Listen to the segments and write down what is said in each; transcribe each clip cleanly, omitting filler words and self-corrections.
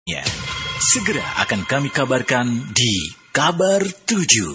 Ya, segera akan kami kabarkan di Kabar 7.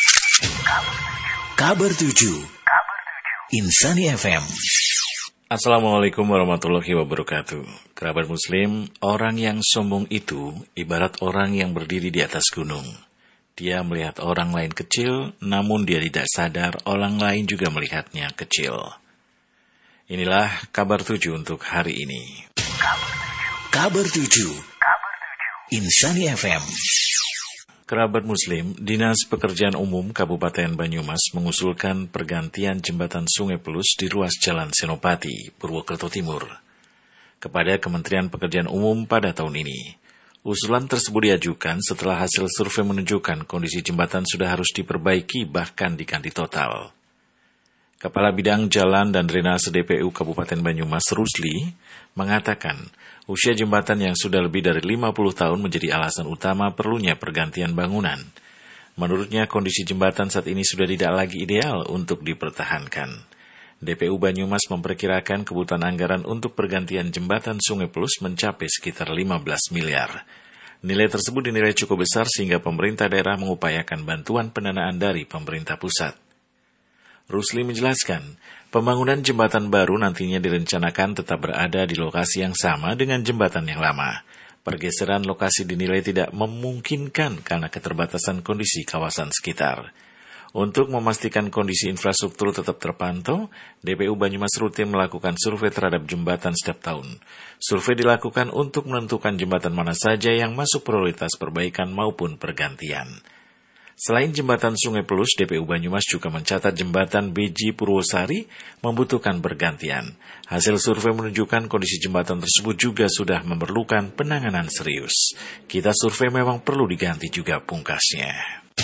Kabar 7 Insani FM. Assalamualaikum warahmatullahi wabarakatuh. Kerabat muslim, orang yang sombong itu ibarat orang yang berdiri di atas gunung. Dia melihat orang lain kecil, namun dia tidak sadar orang lain juga melihatnya kecil. Inilah kabar 7 untuk hari ini. Kabar 7 Insani FM. Kerabat muslim, Dinas Pekerjaan Umum Kabupaten Banyumas mengusulkan pergantian jembatan Sungai Pelus di ruas Jalan Senopati, Purwokerto Timur, kepada Kementerian Pekerjaan Umum pada tahun ini. Usulan tersebut diajukan setelah hasil survei menunjukkan kondisi jembatan sudah harus diperbaiki bahkan diganti total. Kepala Bidang Jalan dan Drainase DPU Kabupaten Banyumas, Rusli, mengatakan usia jembatan yang sudah lebih dari 50 tahun menjadi alasan utama perlunya pergantian bangunan. Menurutnya kondisi jembatan saat ini sudah tidak lagi ideal untuk dipertahankan. DPU Banyumas memperkirakan kebutuhan anggaran untuk pergantian jembatan Sungai Pelus mencapai sekitar 15 miliar. Nilai tersebut dinilai cukup besar sehingga pemerintah daerah mengupayakan bantuan pendanaan dari pemerintah pusat. Rusli menjelaskan, pembangunan jembatan baru nantinya direncanakan tetap berada di lokasi yang sama dengan jembatan yang lama. Pergeseran lokasi dinilai tidak memungkinkan karena keterbatasan kondisi kawasan sekitar. Untuk memastikan kondisi infrastruktur tetap terpantau, DPU Banyumas rutin melakukan survei terhadap jembatan setiap tahun. Survei dilakukan untuk menentukan jembatan mana saja yang masuk prioritas perbaikan maupun pergantian. Selain jembatan Sungai Pelus, DPU Banyumas juga mencatat jembatan Beji Purwosari membutuhkan pergantian. Hasil survei menunjukkan kondisi jembatan tersebut juga sudah memerlukan penanganan serius. Kita survei memang perlu diganti juga, pungkasnya.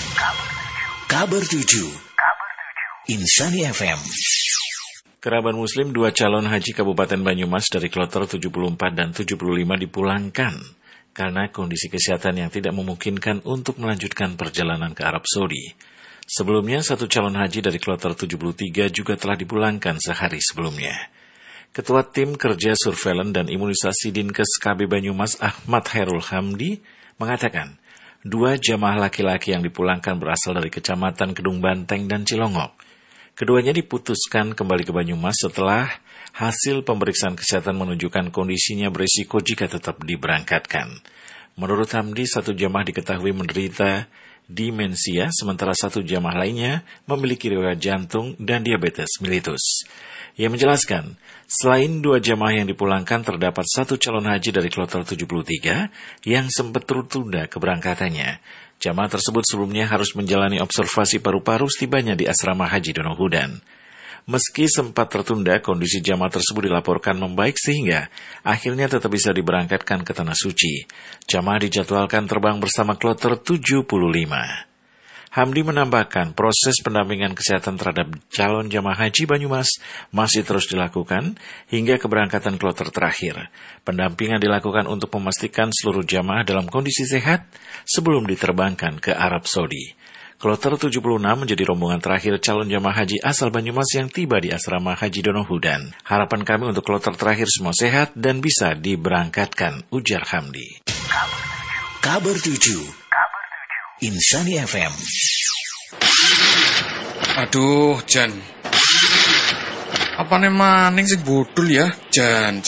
Kabar 7 Insani FM. Kerabat muslim, 2 calon haji Kabupaten Banyumas dari kloter 74 dan 75 dipulangkan karena kondisi kesehatan yang tidak memungkinkan untuk melanjutkan perjalanan ke Arab Saudi. Sebelumnya, 1 calon haji dari kloter 73 juga telah dipulangkan sehari sebelumnya. Ketua Tim Kerja Surveillance dan Imunisasi Dinkes KB Banyumas Ahmad Khairul Hamdi mengatakan, 2 jamaah laki-laki yang dipulangkan berasal dari Kecamatan Kedung Banteng dan Cilongok. Keduanya diputuskan kembali ke Banyumas setelah hasil pemeriksaan kesehatan menunjukkan kondisinya berisiko jika tetap diberangkatkan. Menurut Hamdi, 1 jamaah diketahui menderita demensia, sementara 1 jamaah lainnya memiliki riwayat jantung dan diabetes mellitus. Ia menjelaskan, selain 2 jamaah yang dipulangkan, terdapat 1 calon haji dari kloter 73 yang sempat tertunda keberangkatannya. Jamaah tersebut sebelumnya harus menjalani observasi paru-paru setibanya di asrama Haji Donohudan. Meski sempat tertunda, kondisi jamaah tersebut dilaporkan membaik sehingga akhirnya tetap bisa diberangkatkan ke Tanah Suci. Jamaah dijadwalkan terbang bersama kloter 75. Hamdi menambahkan proses pendampingan kesehatan terhadap calon jamaah haji Banyumas masih terus dilakukan hingga keberangkatan kloter terakhir. Pendampingan dilakukan untuk memastikan seluruh jamaah dalam kondisi sehat sebelum diterbangkan ke Arab Saudi. Kloter 76 menjadi rombongan terakhir calon jamaah haji asal Banyumas yang tiba di asrama Haji Donohudan. Harapan kami untuk kloter terakhir semua sehat dan bisa diberangkatkan, ujar Hamdi. Kabar 7 Insani FM. Aduh, Jan. Apane maning sing bodol ya, Jan.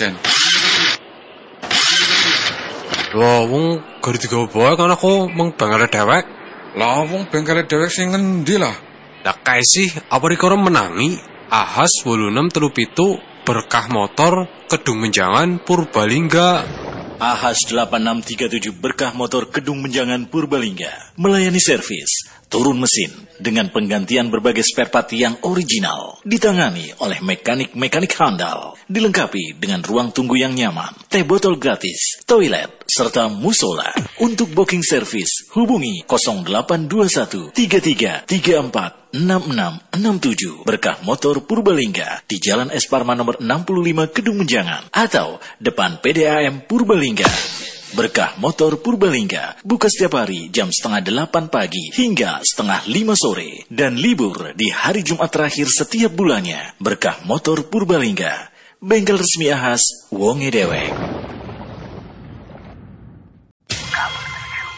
Lah wong gar digawa bae kan aku mung bengkel dewek. Lah wong bengkel dewek sing ngendi lah? Lah kae sih apa rikara menangi Ahas 8637 berkah motor Kedung Menjangan Purbalingga. Ahas 8637 berkah motor Kedung Menjangan Purbalingga melayani servis, turun mesin dengan penggantian berbagai spare part yang original, ditangani oleh mekanik handal, dilengkapi dengan ruang tunggu yang nyaman, teh botol gratis, toilet, serta musola. Untuk booking servis, hubungi 0821 33 34 6667 Berkah Motor Purbalingga di Jalan Es Parman nomor 65 Kedung Menjangan atau depan PDAM Purbalingga. Berkah Motor Purbalingga buka setiap hari jam 7:30 pagi hingga 4:30 sore dan libur di hari Jumat terakhir setiap bulannya. Berkah Motor Purbalingga, bengkel resmi Ahas Wonge Dewek.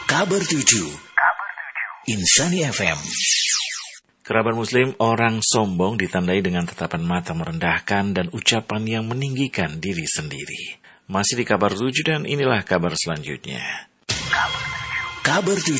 Kabar 7. Insani FM. Kerabat Muslim, orang sombong ditandai dengan tatapan mata merendahkan dan ucapan yang meninggikan diri sendiri. Masih di Kabar 7 dan inilah kabar selanjutnya. Kabar 7.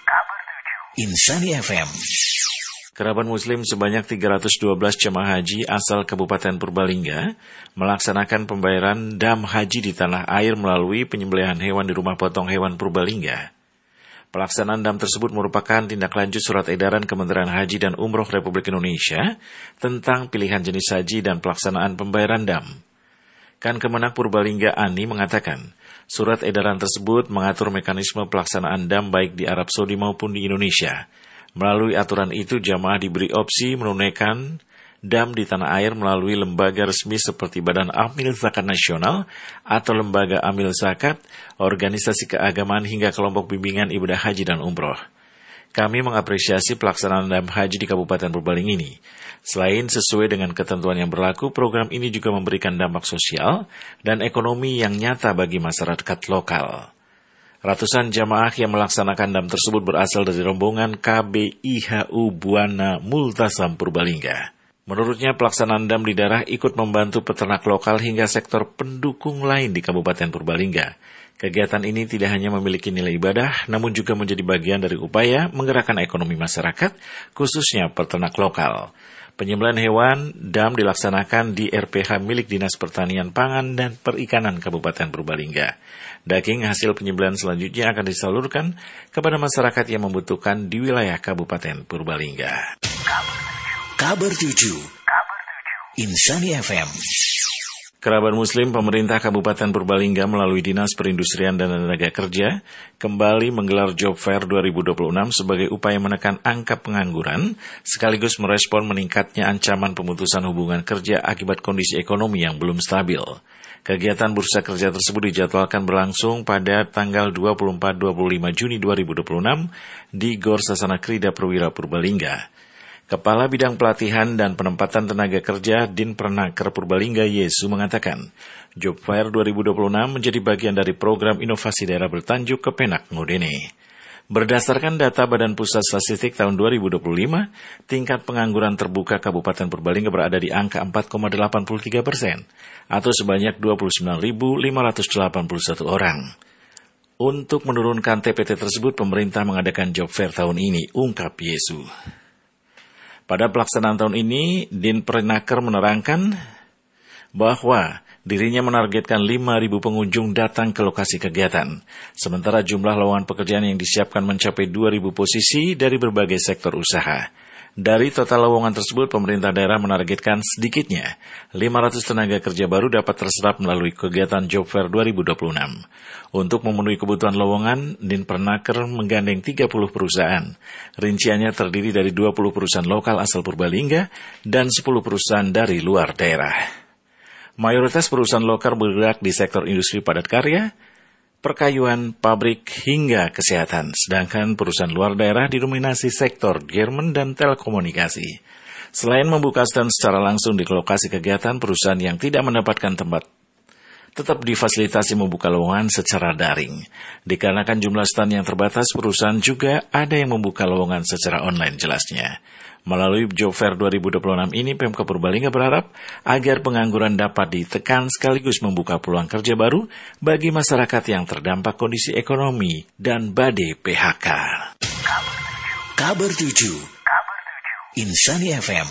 Insani FM. Kerabat Muslim sebanyak 312 jemaah haji asal Kabupaten Purbalingga melaksanakan pembayaran dam haji di tanah air melalui penyembelihan hewan di rumah potong hewan Purbalingga. Pelaksanaan dam tersebut merupakan tindak lanjut surat edaran Kementerian Haji dan Umroh Republik Indonesia tentang pilihan jenis haji dan pelaksanaan pembayaran dam. Kemenak Purbalingga Ani mengatakan, surat edaran tersebut mengatur mekanisme pelaksanaan dam baik di Arab Saudi maupun di Indonesia. Melalui aturan itu, jamaah diberi opsi menunaikan dam di tanah air melalui lembaga resmi seperti Badan Amil Zakat Nasional atau Lembaga Amil Zakat, organisasi keagamaan hingga kelompok bimbingan ibadah haji dan umroh. Kami mengapresiasi pelaksanaan dam haji di Kabupaten Purbalingga ini. Selain sesuai dengan ketentuan yang berlaku, program ini juga memberikan dampak sosial dan ekonomi yang nyata bagi masyarakat lokal. Ratusan jamaah yang melaksanakan dam tersebut berasal dari rombongan KBIHU Buana Multasam Purbalingga. Menurutnya, pelaksanaan dam di daerah ikut membantu peternak lokal hingga sektor pendukung lain di Kabupaten Purbalingga. Kegiatan ini tidak hanya memiliki nilai ibadah, namun juga menjadi bagian dari upaya menggerakkan ekonomi masyarakat, khususnya peternak lokal. Penyembelihan hewan dam dilaksanakan di RPH milik Dinas Pertanian Pangan dan Perikanan Kabupaten Purbalingga. Daging hasil penyembelihan selanjutnya akan disalurkan kepada masyarakat yang membutuhkan di wilayah Kabupaten Purbalingga. Kabar 7. Insani FM. Kerabat Muslim, pemerintah Kabupaten Purbalingga melalui Dinas Perindustrian dan Tenaga Kerja kembali menggelar Job Fair 2026 sebagai upaya menekan angka pengangguran, sekaligus merespon meningkatnya ancaman pemutusan hubungan kerja akibat kondisi ekonomi yang belum stabil. Kegiatan bursa kerja tersebut dijadwalkan berlangsung pada tanggal 24-25 Juni 2026 di Gor Sasana Krida Perwira Purbalingga. Kepala Bidang Pelatihan dan Penempatan Tenaga Kerja Dinpernaker Purbalingga Yesu mengatakan, Job Fair 2026 menjadi bagian dari program inovasi daerah bertajuk Kepenak Ngudene. Berdasarkan data Badan Pusat Statistik tahun 2025, tingkat pengangguran terbuka Kabupaten Purbalingga berada di angka 4,83%, atau sebanyak 29.581 orang. Untuk menurunkan TPT tersebut, pemerintah mengadakan Job Fair tahun ini, ungkap Yesu. Pada pelaksanaan tahun ini, Dinpernaker menerangkan bahwa dirinya menargetkan 5.000 pengunjung datang ke lokasi kegiatan. Sementara jumlah lowongan pekerjaan yang disiapkan mencapai 2.000 posisi dari berbagai sektor usaha. Dari total lowongan tersebut, pemerintah daerah menargetkan sedikitnya 500 tenaga kerja baru dapat terserap melalui kegiatan Job Fair 2026. Untuk memenuhi kebutuhan lowongan, Dinpernaker menggandeng 30 perusahaan. Rinciannya terdiri dari 20 perusahaan lokal asal Purbalingga dan 10 perusahaan dari luar daerah. Mayoritas perusahaan lokal bergerak di sektor industri padat karya, perkayuan, pabrik, hingga kesehatan, sedangkan perusahaan luar daerah didominasi sektor garment dan telekomunikasi. Selain membuka stand secara langsung di lokasi kegiatan, perusahaan yang tidak mendapatkan tempat tetap difasilitasi membuka lowongan secara daring. Dikarenakan jumlah stand yang terbatas, perusahaan juga ada yang membuka lowongan secara online jelasnya. Melalui Job Fair 2026 ini, Pemkab Purbalingga berharap agar pengangguran dapat ditekan sekaligus membuka peluang kerja baru bagi masyarakat yang terdampak kondisi ekonomi dan badai PHK. Kabar 7. Insani FM.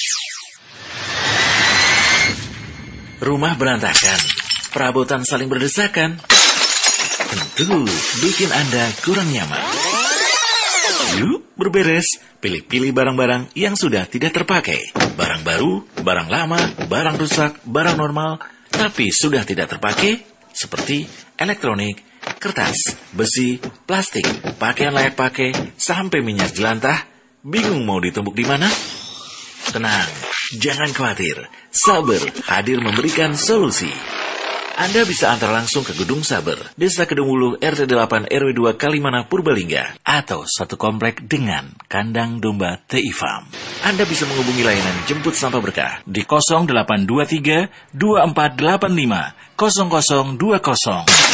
Rumah berantakan, perabotan saling berdesakan, tentu bikin Anda kurang nyaman. Yuk berberes, pilih-pilih barang-barang yang sudah tidak terpakai. Barang baru, barang lama, barang rusak, barang normal, tapi sudah tidak terpakai, seperti elektronik, kertas, besi, plastik, pakaian layak pakai, sampai minyak jelantah. Bingung mau ditumbuk di mana? Tenang, jangan khawatir. Saber hadir memberikan solusi. Anda bisa antar langsung ke Gedung Saber, Desa Kedungulu, RT 8 RW 2 Kalimana, Purbalingga, atau satu komplek dengan kandang domba TI Farm. Anda bisa menghubungi layanan jemput sampah berkah di 0823 2485 0020.